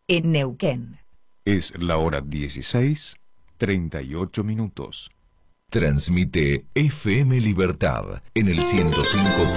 en Neuquén. Es la hora 16:38. Transmite FM Libertad en el 105.